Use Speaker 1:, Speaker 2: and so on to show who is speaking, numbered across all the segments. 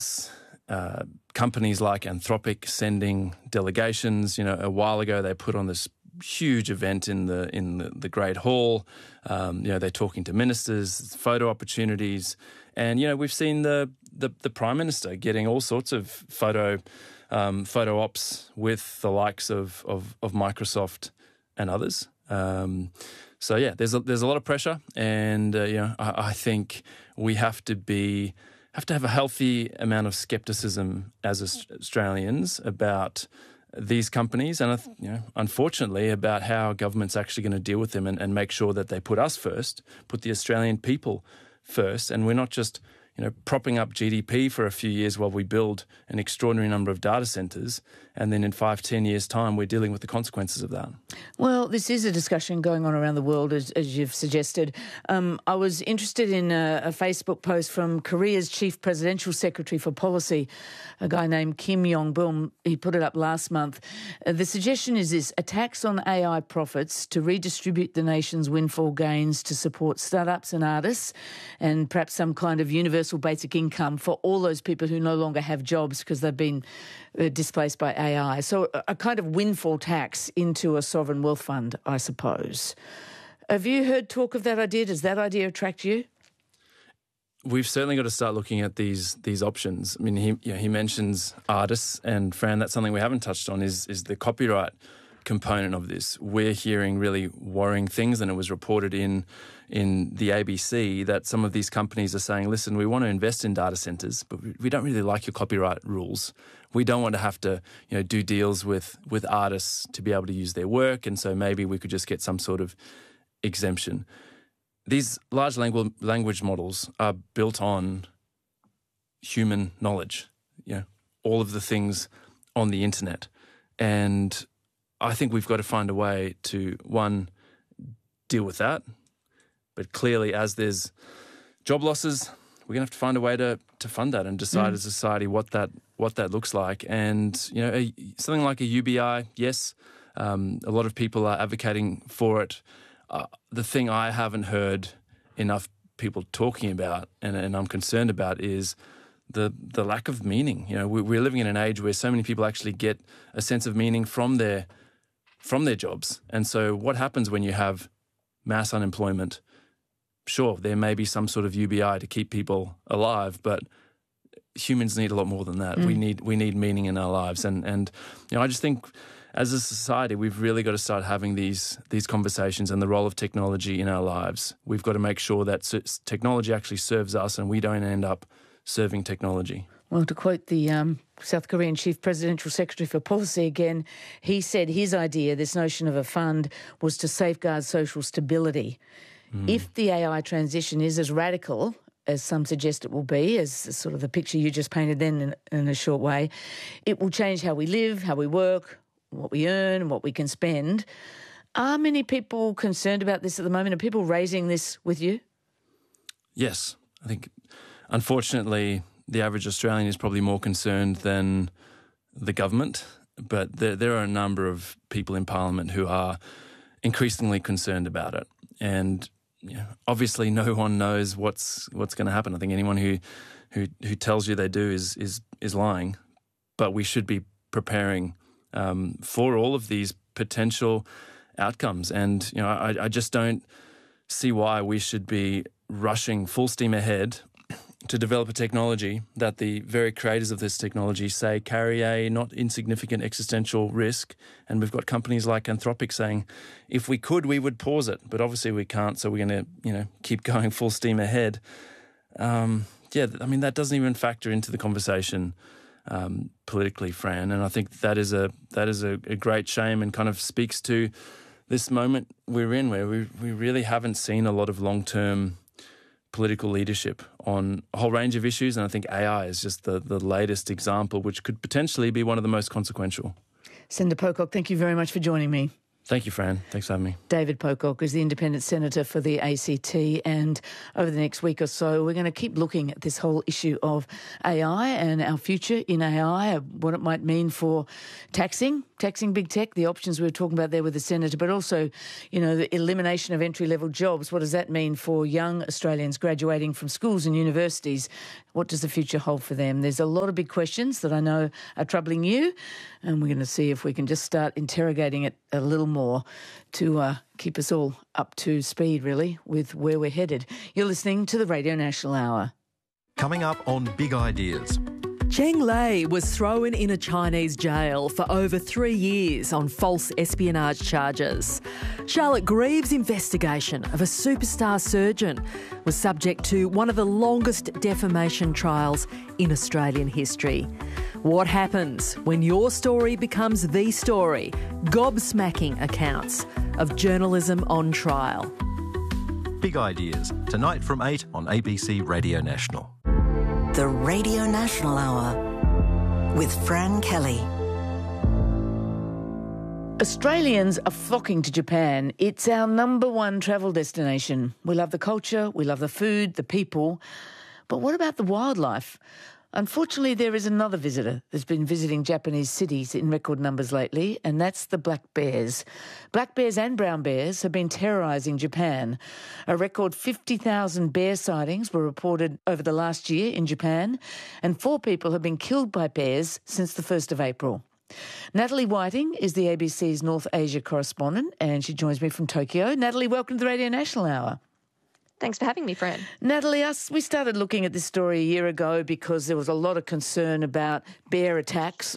Speaker 1: companies like Anthropic sending delegations. A while ago they put on this huge event in the Great Hall. They're talking to ministers, photo opportunities, and we've seen the Prime Minister getting all sorts of photo ops with the likes of Microsoft and others. There's a lot of pressure, and I think we have to have a healthy amount of skepticism as Australians about these companies, and unfortunately about how government's actually going to deal with them and make sure that they put us first, put the Australian people first, and we're not just propping up GDP for a few years while we build an extraordinary number of data centres, and then in 5-10 years' time we're dealing with the consequences of that.
Speaker 2: Well, this is a discussion going on around the world, as you've suggested. I was interested in a Facebook post from Korea's Chief Presidential Secretary for Policy, a guy named Kim Yong-bum. He put it up last month. The suggestion is this: a tax on AI profits to redistribute the nation's windfall gains to support startups and artists, and perhaps some kind of universal basic income for all those people who no longer have jobs because they've been displaced by AI. So a kind of windfall tax into a sovereign wealth fund, I suppose. Have you heard talk of that idea? Does that idea attract you?
Speaker 1: We've certainly got to start looking at these options. I mean, he mentions artists, and Fran, that's something we haven't touched on is the copyright component of this. We're hearing really worrying things, and it was reported in the ABC that some of these companies are saying, listen, we want to invest in data centres, but we don't really like your copyright rules. We don't want to have to do deals with artists to be able to use their work, and so maybe we could just get some sort of exemption. These large language models are built on human knowledge, all of the things on the internet. And I think we've got to find a way to, one, deal with that. But clearly, as there's job losses, we're going to have to find a way to fund that and decide as a society what that looks like. And, something like a UBI, yes, a lot of people are advocating for it. The thing I haven't heard enough people talking about and I'm concerned about is the lack of meaning. We're living in an age where so many people actually get a sense of meaning from their jobs. And so what happens when you have mass unemployment? Sure, there may be some sort of UBI to keep people alive, but humans need a lot more than that. We need meaning in our lives. And I just think as a society, we've really got to start having these conversations and the role of technology in our lives. We've got to make sure that technology actually serves us and we don't end up serving technology.
Speaker 2: Well, to quote the South Korean Chief Presidential Secretary for Policy again, he said his idea, this notion of a fund, was to safeguard social stability. If the AI transition is as radical as some suggest it will be, as sort of the picture you just painted then in a short way, it will change how we live, how we work, what we earn and what we can spend. Are many people concerned about this at the moment? Are people raising this with you?
Speaker 1: Yes. I think, unfortunately, the average Australian is probably more concerned than the government, but there are a number of people in Parliament who are increasingly concerned about it. And obviously no one knows what's going to happen. I think anyone who tells you they do is lying. But we should be preparing for all of these potential outcomes. And I just don't see why we should be rushing full steam ahead to develop a technology that the very creators of this technology say carry a not insignificant existential risk. And we've got companies like Anthropic saying, if we could, we would pause it. But obviously we can't, so we're going to keep going full steam ahead. That doesn't even factor into the conversation politically, Fran. And I think that is a great shame and kind of speaks to this moment we're in where we really haven't seen a lot of long-term political leadership on a whole range of issues, and I think AI is just the latest example, which could potentially be one of the most consequential.
Speaker 2: Senator Pocock, thank you very much for joining me.
Speaker 1: Thank you, Fran. Thanks for having me.
Speaker 2: David Pocock is the independent senator for the ACT, and over the next week or so, we're going to keep looking at this whole issue of AI and our future in AI, what it might mean for taxing big tech, the options we were talking about there with the senator, but also, the elimination of entry-level jobs. What does that mean for young Australians graduating from schools and universities? What does the future hold for them? There's a lot of big questions that I know are troubling you, and we're going to see if we can just start interrogating it a little more to keep us all up to speed, really, with where we're headed. You're listening to the Radio National Hour.
Speaker 3: Coming up on Big Ideas.
Speaker 4: Cheng Lei was thrown in a Chinese jail for over 3 years on false espionage charges. Charlotte Greaves' investigation of a superstar surgeon was subject to one of the longest defamation trials in Australian history. What happens when your story becomes the story? Gobsmacking accounts of journalism on trial.
Speaker 3: Big Ideas, tonight from 8 on ABC Radio National.
Speaker 5: The Radio National Hour with Fran Kelly.
Speaker 2: Australians are flocking to Japan. It's our number one travel destination. We love the culture, we love the food, the people. But what about the wildlife? Unfortunately, there is another visitor that's been visiting Japanese cities in record numbers lately, and that's the black bears. Black bears and brown bears have been terrorising Japan. A record 50,000 bear sightings were reported over the last year in Japan, and 4 people have been killed by bears since the 1st of April. Natalie Whiting is the ABC's North Asia correspondent, and she joins me from Tokyo. Natalie, welcome to the Radio National Hour.
Speaker 6: Thanks for having me, Fran.
Speaker 2: Natalie, we started looking at this story a year ago because there was a lot of concern about bear attacks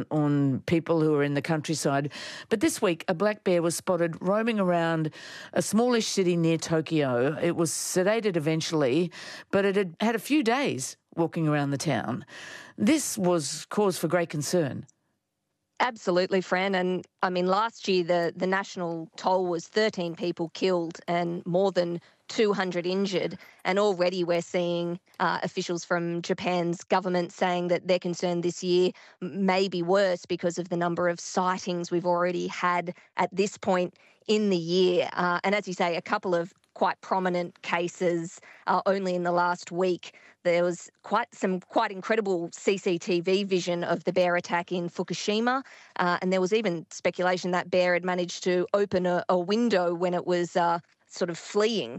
Speaker 2: on people who are in the countryside. But this week, a black bear was spotted roaming around a smallish city near Tokyo. It was sedated eventually, but it had had a few days walking around the town. This was cause for great concern.
Speaker 6: Absolutely, Fran. And I mean, last year the national toll was 13 people killed and more than 200 injured. And already we're seeing officials from Japan's government saying that they're concerned this year may be worse because of the number of sightings we've already had at this point in the year. And as you say, a couple of quite prominent cases only in the last week. There was quite incredible CCTV vision of the bear attack in Fukushima, and there was even speculation that bear had managed to open a window when it was sort of fleeing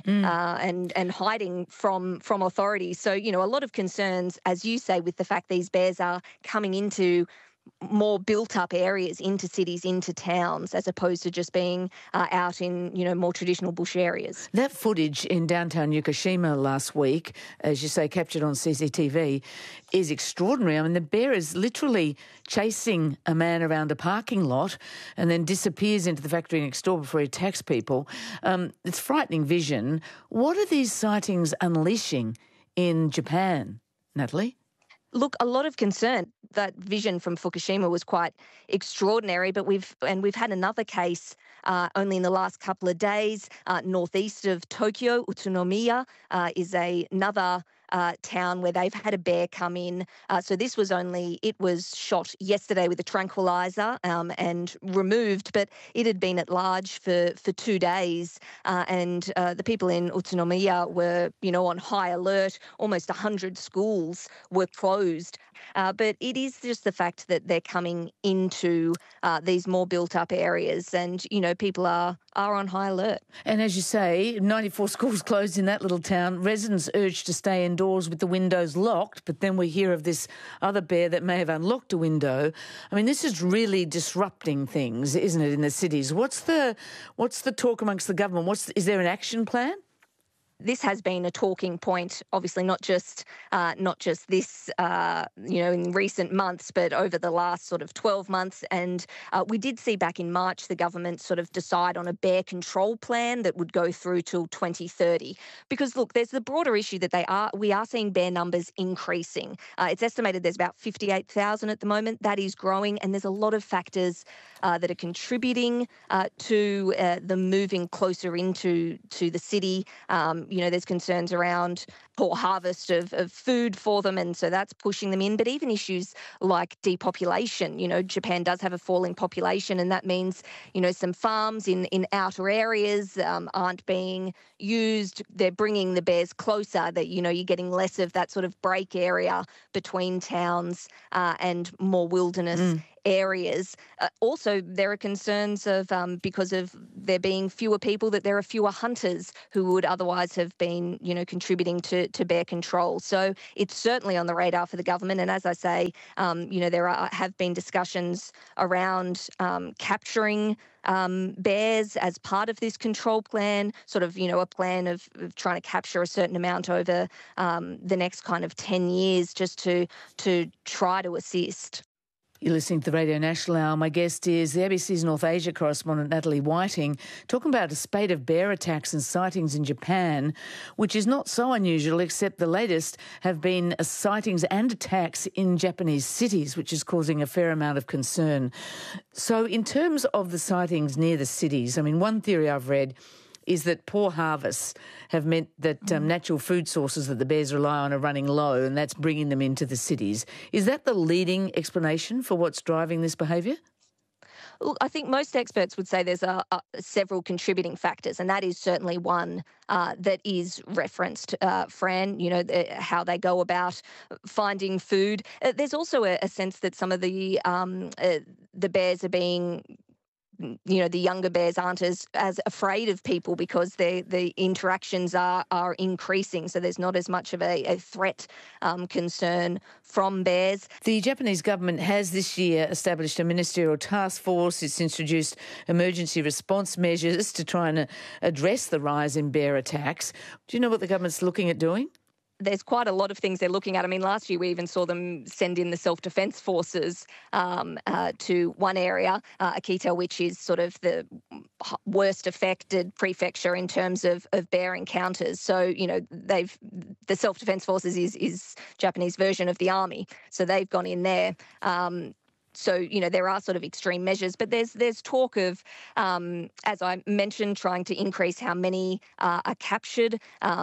Speaker 6: and hiding from authorities. So, a lot of concerns, as you say, with the fact these bears are coming into more built-up areas, into cities, into towns, as opposed to just being out in, more traditional bush areas.
Speaker 2: That footage in downtown Yokoshima last week, as you say, captured on CCTV, is extraordinary. I mean, the bear is literally chasing a man around a parking lot and then disappears into the factory next door before he attacks people. It's frightening vision. What are these sightings unleashing in Japan, Natalie?
Speaker 6: Look, a lot of concern. That vision from Fukushima was quite extraordinary, but we've had another case only in the last couple of days. Northeast of Tokyo, Utsunomiya is another town where they've had a bear come in. So it was shot yesterday with a tranquilizer and removed, but it had been at large for 2 days. And the people in Utsunomiya were, on high alert. Almost 100 schools were closed. But it is just the fact that they're coming into these more built-up areas and, people are on high alert.
Speaker 2: And as you say, 94 schools closed in that little town. Residents urged to stay indoors with the windows locked, but then we hear of this other bear that may have unlocked a window. I mean, this is really disrupting things, isn't it, in the cities? What's the talk amongst the government? Is there an action plan?
Speaker 6: This has been a talking point, obviously not just this, in recent months, but over the last sort of 12 months. And we did see back in March the government sort of decide on a bear control plan that would go through till 2030. Because look, there's the broader issue that we are seeing bear numbers increasing. It's estimated there's about 58,000 at the moment. That is growing, and there's a lot of factors that are contributing to them moving closer into the city. There's concerns around poor harvest of food for them, and so that's pushing them in. But even issues like depopulation, Japan does have a falling population, and that means, some farms in outer areas aren't being used. They're bringing the bears closer, that, you're getting less of that sort of break area between towns and more wilderness areas. Also, there are concerns of, because of there being fewer people, that there are fewer hunters who would otherwise have been, contributing to bear control. So it's certainly on the radar for the government. And as I say, there have been discussions around capturing bears as part of this control plan, sort of, a plan of trying to capture a certain amount over the next kind of 10 years just to try to assist.
Speaker 2: You're listening to the Radio National Hour. My guest is the ABC's North Asia correspondent, Natalie Whiting, talking about a spate of bear attacks and sightings in Japan, which is not so unusual, except the latest have been sightings and attacks in Japanese cities, which is causing a fair amount of concern. So in terms of the sightings near the cities, one theory I've read is that poor harvests have meant that natural food sources that the bears rely on are running low, and that's bringing them into the cities. Is that the leading explanation for what's driving this behaviour?
Speaker 6: Well, I think most experts would say there's several contributing factors, and that is certainly one that is referenced, Fran, how they go about finding food. There's also a sense that some of the bears are being, the younger bears aren't as afraid of people because the interactions are increasing. So there's not as much of a threat concern from bears.
Speaker 2: The Japanese government has this year established a ministerial task force. It's introduced emergency response measures to try and address the rise in bear attacks. Do you know what the government's looking at doing?
Speaker 6: There's quite a lot of things they're looking at. Last year we even saw them send in the self-defence forces to one area, Akita, which is sort of the worst affected prefecture in terms of bear encounters. So, the self-defence forces is Japanese version of the army. So they've gone in there. So, there are sort of extreme measures, but there's talk of, as I mentioned, trying to increase how many are captured.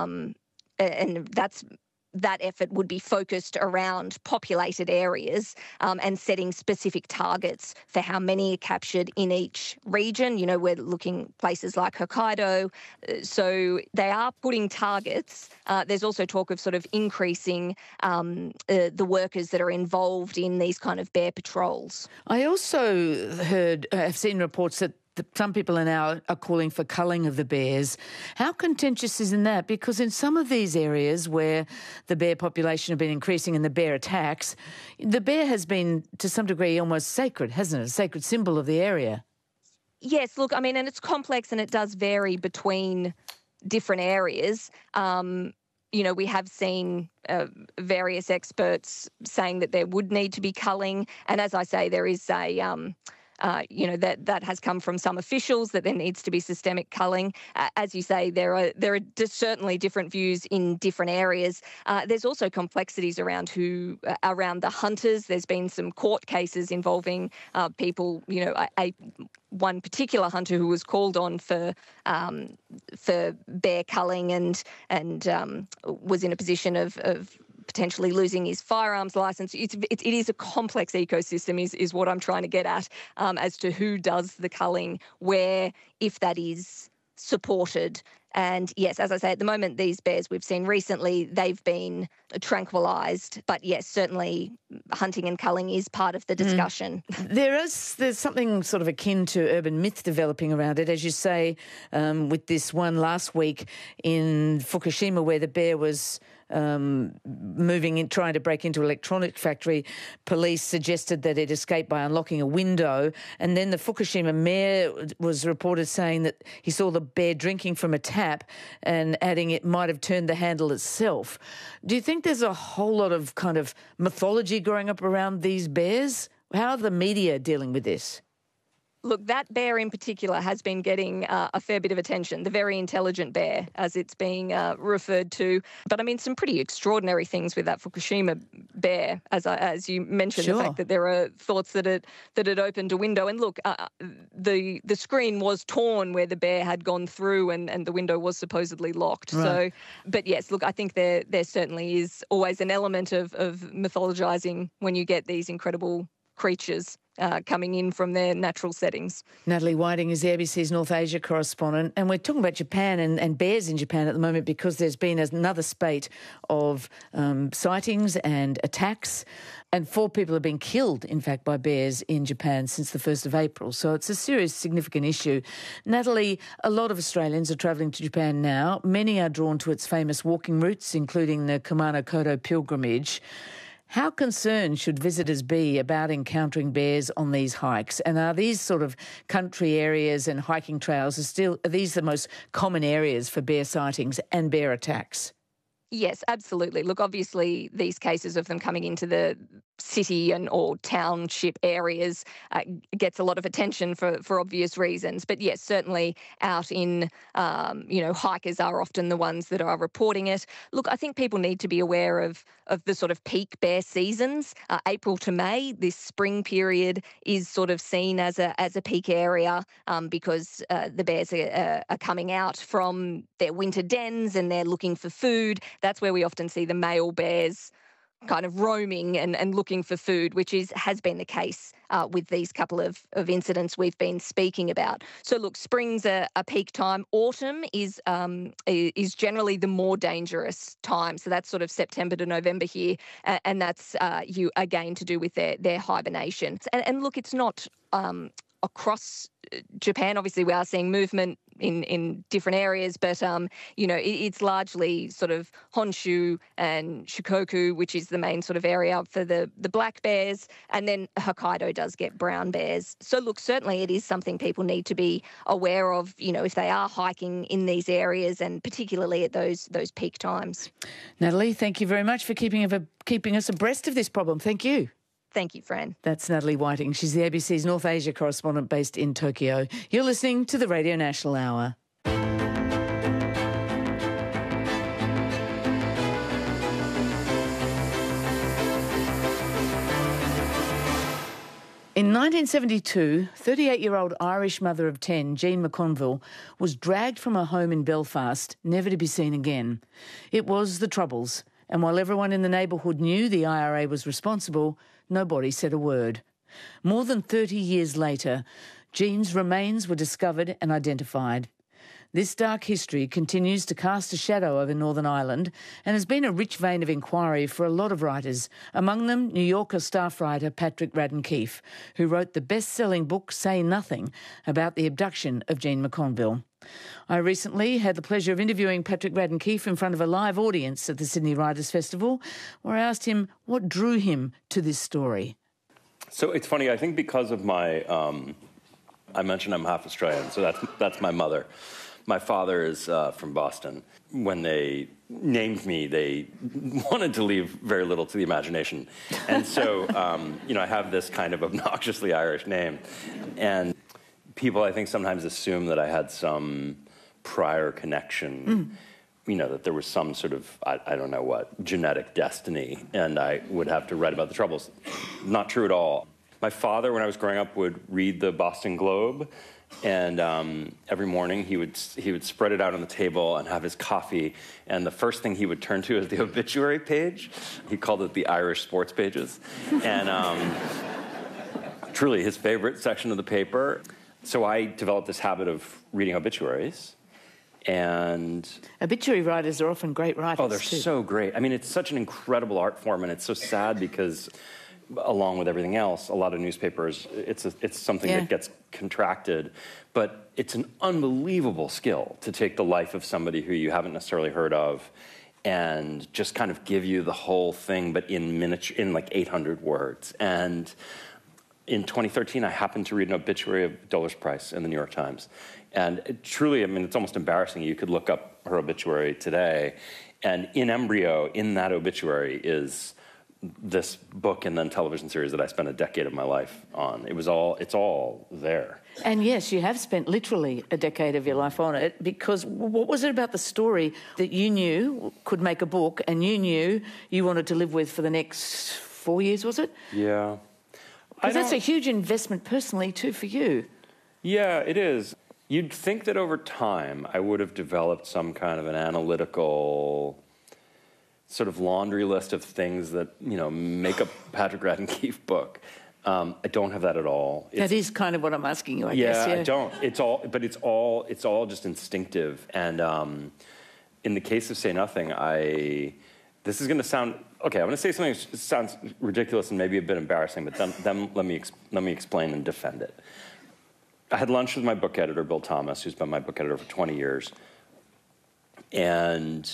Speaker 6: And that effort would be focused around populated areas and setting specific targets for how many are captured in each region. We're looking places like Hokkaido. So they are putting targets. There's also talk of sort of increasing the workers that are involved in these kind of bear patrols.
Speaker 2: I also have seen reports that some people are calling for culling of the bears. How contentious is in that? Because in some of these areas where the bear population have been increasing and the bear attacks, the bear has been, to some degree, almost sacred, hasn't it? A sacred symbol of the area.
Speaker 6: Yes, look, and it's complex and it does vary between different areas. We have seen various experts saying that there would need to be culling. And as I say, there is that has come from some officials, that there needs to be systemic culling. As you say, there are certainly different views in different areas. There's also complexities around around the hunters. There's been some court cases involving people, one particular hunter who was called on for bear culling and was in a position of potentially losing his firearms license. It is a complex ecosystem is what I'm trying to get at as to who does the culling, where, if that is supported. And yes, as I say, at the moment, these bears we've seen recently, they've been tranquilised. But yes, certainly hunting and culling is part of the discussion.
Speaker 2: There's something sort of akin to urban myth developing around it, as you say, with this one last week in Fukushima where the bear was trying to break into an electronic factory. Police suggested that it escaped by unlocking a window, and then the Fukushima mayor was reported saying that he saw the bear drinking from a tap and adding it might have turned the handle itself. Do you think there's a whole lot of kind of mythology growing up around these bears? How are the media dealing with this?
Speaker 6: Look, that bear in particular has been getting a fair bit of attention, the very intelligent bear, as it's being referred to. But I mean, some pretty extraordinary things with that Fukushima bear, as you mentioned,
Speaker 2: Sure.
Speaker 6: the fact that there are thoughts that it opened a window. And look, the screen was torn where the bear had gone through, and the window was supposedly locked.
Speaker 2: Right.
Speaker 6: So, but yes, look, I think there certainly is always an element of mythologizing when you get these incredible creatures coming in from their natural settings.
Speaker 2: Natalie Whiting is the ABC's North Asia correspondent, and we're talking about Japan and bears in Japan at the moment because there's been another spate of sightings and attacks, and 4 people have been killed, in fact, by bears in Japan since the 1st of April. So it's a serious, significant issue. Natalie, a lot of Australians are travelling to Japan now. Many are drawn to its famous walking routes, including the Kumano-Kodo pilgrimage. How concerned should visitors be about encountering bears on these hikes? And are these sort of country areas and hiking trails, are these the most common areas for bear sightings and bear attacks?
Speaker 6: Yes, absolutely. Look, obviously, these cases of them coming into the city or township areas gets a lot of attention for obvious reasons. But yes, certainly out in, hikers are often the ones that are reporting it. Look, I think people need to be aware of the sort of peak bear seasons. April to May, this spring period is sort of seen as a peak area because the bears are coming out from their winter dens and they're looking for food. That's where we often see the male bears kind of roaming and looking for food, which has been the case with these couple of incidents we've been speaking about. So look, spring's a peak time. Autumn is generally the more dangerous time. So that's sort of September to November here, and that's again to do with their hibernation. And look, it's not across Japan. Obviously, we are seeing movement in different areas, but it's largely sort of Honshu and Shikoku, which is the main sort of area for the black bears, and then Hokkaido does get brown bears. So look, certainly it is something people need to be aware of, if they are hiking in these areas, and particularly at those peak times.
Speaker 2: Natalie, thank you very much for keeping us abreast of this problem. Thank you.
Speaker 6: Thank you, Fran.
Speaker 2: That's Natalie Whiting. She's the ABC's North Asia correspondent based in Tokyo. You're listening to the Radio National Hour. In 1972, 38-year-old Irish mother of 10, Jean McConville, was dragged from her home in Belfast, never to be seen again. It was the Troubles, and while everyone in the neighbourhood knew the IRA was responsible, nobody said a word. More than 30 years later, Jean's remains were discovered and identified. This dark history continues to cast a shadow over Northern Ireland and has been a rich vein of inquiry for a lot of writers, among them New Yorker staff writer Patrick Radden Keefe, who wrote the best-selling book Say Nothing about the abduction of Jean McConville. I recently had the pleasure of interviewing Patrick Radden Keefe in front of a live audience at the Sydney Writers' Festival, where I asked him what drew him to this story.
Speaker 7: So it's funny, I think because of my, I mentioned I'm half Australian, so that's my mother. My father is from Boston. When they named me, they wanted to leave very little to the imagination. And so, I have this kind of obnoxiously Irish name. And people, I think, sometimes assume that I had some prior connection, that there was some sort of, I don't know what, genetic destiny, and I would have to write about the Troubles. Not true at all. My father, when I was growing up, would read the Boston Globe, and every morning he would spread it out on the table and have his coffee, and the first thing he would turn to is the obituary page. He called it the Irish sports pages, and truly his favorite section of the paper. So I developed this habit of reading obituaries, and
Speaker 2: obituary writers are often great writers.
Speaker 7: Oh, they're
Speaker 2: too.
Speaker 7: So great. I mean, it's such an incredible art form, and it's so sad because, along with everything else, a lot of newspapers, it's something that gets contracted, but it's an unbelievable skill to take the life of somebody who you haven't necessarily heard of and just kind of give you the whole thing, but in miniature, in like 800 words. And in 2013, I happened to read an obituary of Dolores Price in the New York Times. And truly, I mean, it's almost embarrassing. You could look up her obituary today, and in embryo, in that obituary, is this book and then television series that I spent a decade of my life on. It's all there.
Speaker 2: And yes, you have spent literally a decade of your life on it, because what was it about the story that you knew could make a book and you knew you wanted to live with for the next 4 years, was it?
Speaker 7: Yeah.
Speaker 2: Because that's a huge investment personally too for you.
Speaker 7: Yeah, it is. You'd think that over time I would have developed some kind of an analytical sort of laundry list of things that, make a Patrick Radden Keefe book. I don't have that at all.
Speaker 2: That is kind of what I'm asking you, I guess. Yeah,
Speaker 7: I don't. It's all just instinctive. And in the case of Say Nothing, this is going to sound, okay, I'm going to say something that sounds ridiculous and maybe a bit embarrassing, but then let me explain and defend it. I had lunch with my book editor, Bill Thomas, who's been my book editor for 20 years. And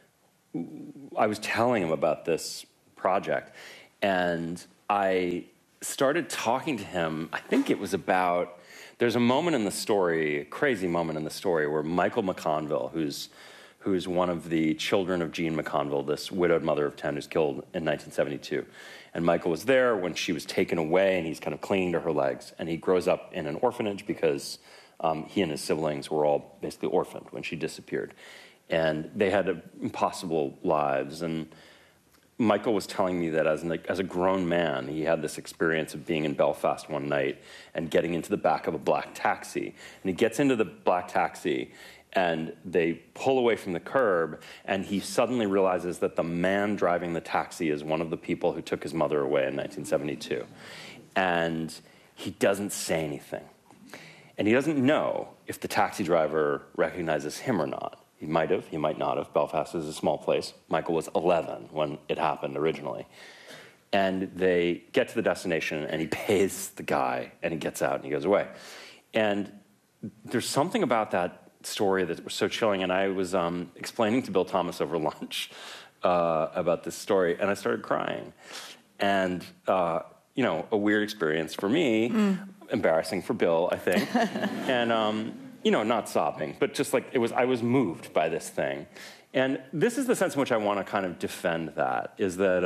Speaker 7: I was telling him about this project, and I started talking to him. I think it was about, there's a moment in the story, a crazy moment in the story, where Michael McConville, who's one of the children of Jean McConville, this widowed mother of 10 who's killed in 1972. And Michael was there when she was taken away, and he's kind of clinging to her legs. And he grows up in an orphanage because he and his siblings were all basically orphaned when she disappeared. And they had impossible lives. And Michael was telling me that as a grown man, he had this experience of being in Belfast one night and getting into the back of a black taxi. And he gets into the black taxi, and they pull away from the curb, and he suddenly realizes that the man driving the taxi is one of the people who took his mother away in 1972. And he doesn't say anything. And he doesn't know if the taxi driver recognizes him or not. He might have, he might not have. Belfast is a small place. Michael was 11 when it happened originally. And they get to the destination, and he pays the guy, and he gets out, and he goes away. And there's something about that story that was so chilling, and I was explaining to Bill Thomas over lunch about this story, and I started crying. And, a weird experience for me, embarrassing for Bill, I think. And, not sobbing, but just like I was moved by this thing. And this is the sense in which I want to kind of defend that, is that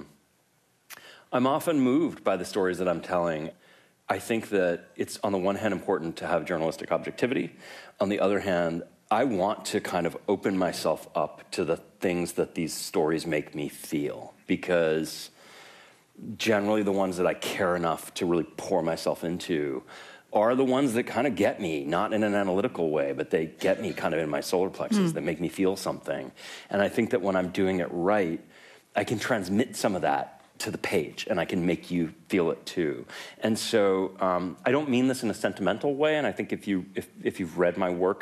Speaker 7: I'm often moved by the stories that I'm telling. I think that it's, on the one hand, important to have journalistic objectivity. On the other hand, I want to kind of open myself up to the things that these stories make me feel, because generally the ones that I care enough to really pour myself into are the ones that kind of get me, not in an analytical way, but they get me kind of in my solar plexus, that make me feel something. And I think that when I'm doing it right, I can transmit some of that to the page, and I can make you feel it too. And so I don't mean this in a sentimental way, and I think if you've read my work,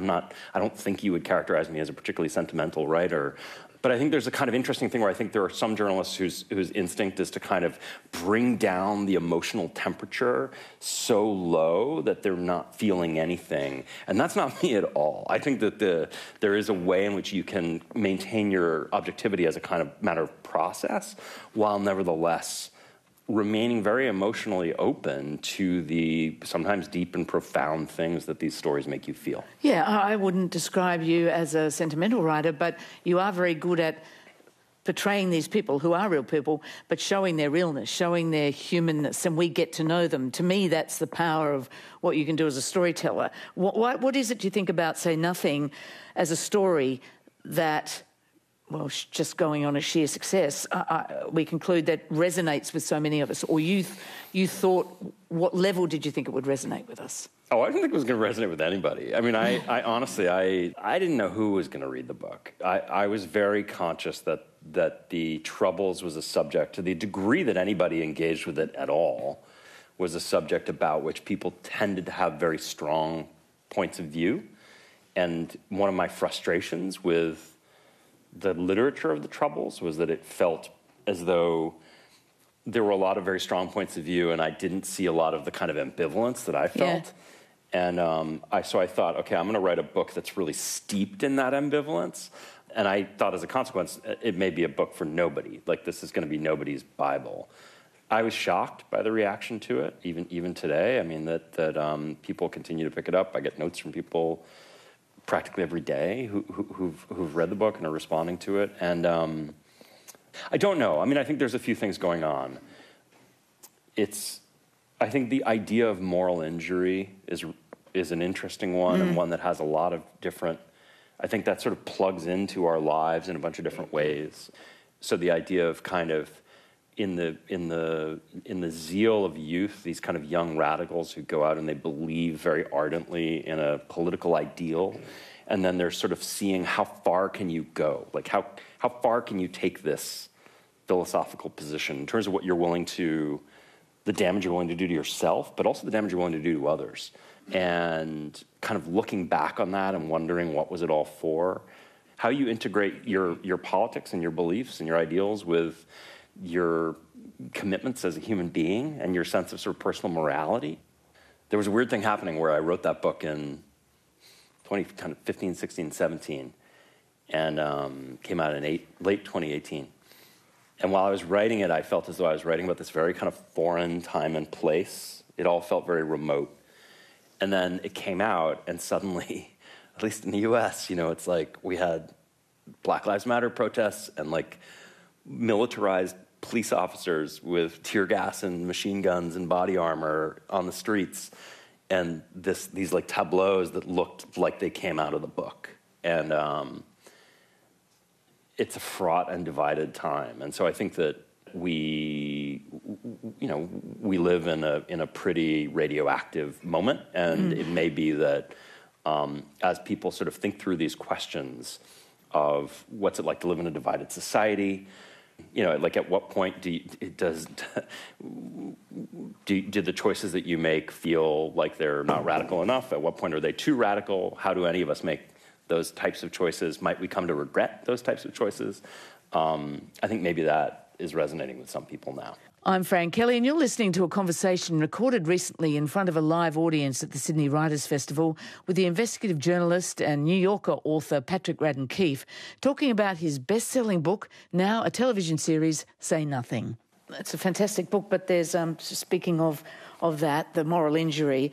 Speaker 7: I don't think you would characterize me as a particularly sentimental writer. But I think there's a kind of interesting thing where I think there are some journalists whose instinct is to kind of bring down the emotional temperature so low that they're not feeling anything. And that's not me at all. I think that there is a way in which you can maintain your objectivity as a kind of matter of process, while nevertheless remaining very emotionally open to the sometimes deep and profound things that these stories make you feel.
Speaker 2: Yeah, I wouldn't describe you as a sentimental writer, but you are very good at portraying these people who are real people, but showing their realness, showing their humanness, and we get to know them. To me, that's the power of what you can do as a storyteller. What is it you think about Say Nothing as a story that, well, just going on a sheer success, we conclude that resonates with so many of us? Or you thought, what level did you think it would resonate with us?
Speaker 7: Oh, I didn't think it was going to resonate with anybody. I mean, I honestly, I didn't know who was going to read the book. I was very conscious that the Troubles was a subject, to the degree that anybody engaged with it at all, was a subject about which people tended to have very strong points of view. And one of my frustrations with the literature of the Troubles was that it felt as though there were a lot of very strong points of view, and I didn't see a lot of the kind of ambivalence that I felt. Yeah. And so I thought, okay, I'm going to write a book that's really steeped in that ambivalence. And I thought, as a consequence, it may be a book for nobody. Like, this is going to be nobody's Bible. I was shocked by the reaction to it, even today. I mean, that people continue to pick it up. I get notes from people practically every day who've read the book and are responding to it. And I don't know. I mean, I think there's a few things going on. I think the idea of moral injury is an interesting one, and one that has a lot of different, I think that sort of plugs into our lives in a bunch of different ways. So the idea of kind of in the zeal of youth, these kind of young radicals who go out and they believe very ardently in a political ideal, and then they're sort of seeing how far can you go? Like how far can you take this philosophical position in terms of what you're willing to, the damage you're willing to do to yourself, but also the damage you're willing to do to others. And kind of looking back on that and wondering what was it all for? How you integrate your politics and your beliefs and your ideals with your commitments as a human being and your sense of sort of personal morality. There was a weird thing happening where I wrote that book in 2015, 16, 17, and came out in late 2018. And while I was writing it, I felt as though I was writing about this very kind of foreign time and place. It all felt very remote. And then it came out, and suddenly, at least in the US, it's like we had Black Lives Matter protests and like militarized police officers with tear gas and machine guns and body armor on the streets, and these like tableaus that looked like they came out of the book. And it's a fraught and divided time. And so I think that we live in a pretty radioactive moment, and it may be that as people sort of think through these questions of what's it like to live in a divided society, like at what point do the choices that you make feel like they're not radical enough? At what point are they too radical? How do any of us make those types of choices? Might we come to regret those types of choices? I think maybe that is resonating with some people now.
Speaker 2: I'm Fran Kelly, and you're listening to a conversation recorded recently in front of a live audience at the Sydney Writers' Festival with the investigative journalist and New Yorker author Patrick Radden Keefe, talking about his best-selling book, now a television series, Say Nothing. It's a fantastic book, but there's, speaking of that, the moral injury,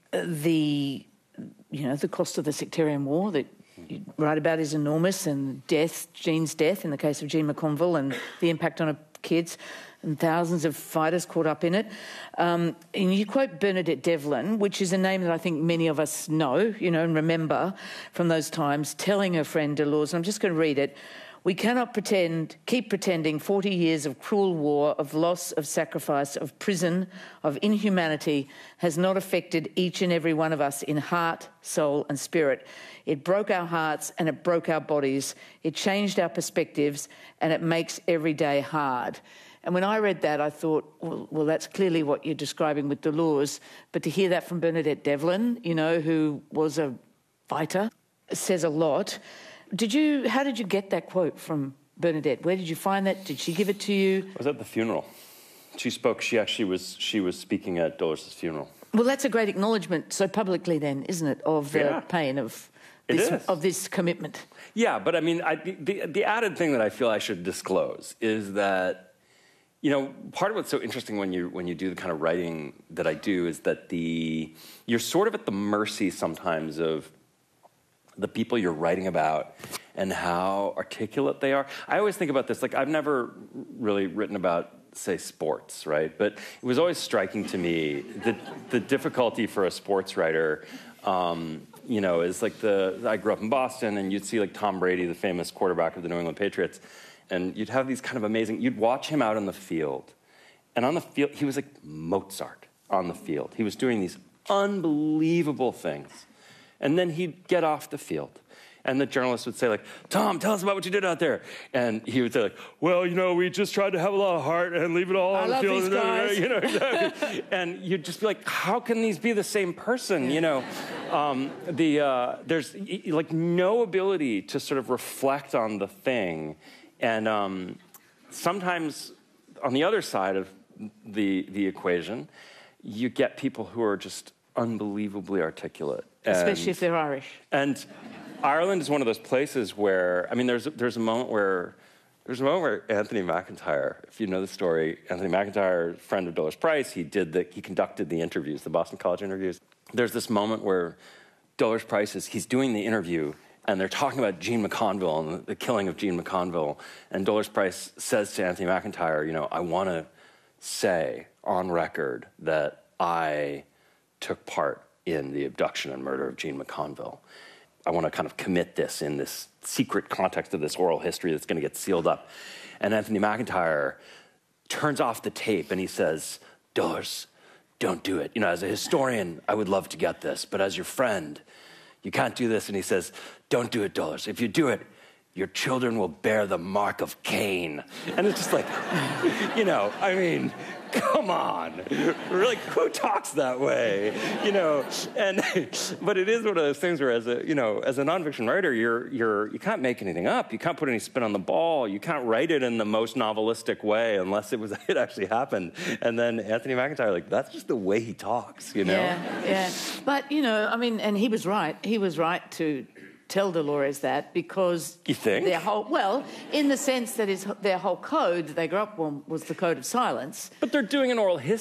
Speaker 2: the cost of the sectarian war that you write about is enormous, and Jean's death in the case of Jean McConville, and the impact on her kids, and thousands of fighters caught up in it. And you quote Bernadette Devlin, which is a name that I think many of us know, and remember from those times, telling her friend Dolores, and I'm just going to read it, "We cannot keep pretending 40 years of cruel war, of loss, of sacrifice, of prison, of inhumanity has not affected each and every one of us in heart, soul and spirit. It broke our hearts and it broke our bodies. It changed our perspectives and it makes every day hard." And when I read that, I thought, well, that's clearly what you're describing with Dolores. But to hear that from Bernadette Devlin, who was a fighter, says a lot. How did you get that quote from Bernadette? Where did you find that? Did she give it to you?
Speaker 7: I was at the funeral. She spoke. She was speaking at Dolores' funeral.
Speaker 2: Well, that's a great acknowledgement so publicly then, isn't it, of the pain of this commitment?
Speaker 7: Yeah, but I mean, the added thing that I feel I should disclose is that, part of what's so interesting when you do the kind of writing that I do is that you're sort of at the mercy sometimes of the people you're writing about and how articulate they are. I always think about this, like I've never really written about, say, sports, right? But it was always striking to me the difficulty for a sports writer, is like I grew up in Boston, and you'd see like Tom Brady, the famous quarterback of the New England Patriots, and you'd have these kind of amazing, you'd watch him out on the field, and on the field, he was like Mozart on the field. He was doing these unbelievable things. And then he'd get off the field, and the journalist would say, like, "Tom, tell us about what you did out there." And he would say, like, "Well, we just tried to have a lot of heart and leave it all on the field."
Speaker 2: These guys.
Speaker 7: Exactly. And you'd just be like, "How can these be the same person?" There's like no ability to sort of reflect on the thing, and sometimes on the other side of the equation, you get people who are just unbelievably articulate.
Speaker 2: Especially if they're Irish.
Speaker 7: And Ireland is one of those places where, there's a moment where Anthony McIntyre, if you know the story, Anthony McIntyre, friend of Dolores Price, he conducted the interviews, the Boston College interviews. There's this moment where Dolores Price he's doing the interview, and they're talking about Jean McConville and the killing of Jean McConville. And Dolores Price says to Anthony McIntyre, you know, I want to say on record that I took part in the abduction and murder of Jean McConville. I want to kind of commit this in this secret context of this oral history that's going to get sealed up. And Anthony McIntyre turns off the tape and he says, Dolores, don't do it. You know, as a historian, I would love to get this, but as your friend, you can't do this. And he says, don't do it, Dolores. If you do it, your children will bear the mark of Cain. And it's just like, you know, I mean, come on. Really, who talks that way? You know, but it is one of those things where as a nonfiction writer, you can't make anything up. You can't put any spin on the ball. You can't write it in the most novelistic way unless it actually happened. And then Anthony McIntyre, like, that's just the way he talks, you know?
Speaker 2: Yeah. But, you know, I mean, and he was right. He was right to tell Dolores that because
Speaker 7: you think?
Speaker 2: In the sense that their whole code they grew up on was the code of silence.
Speaker 7: But they're doing an oral history.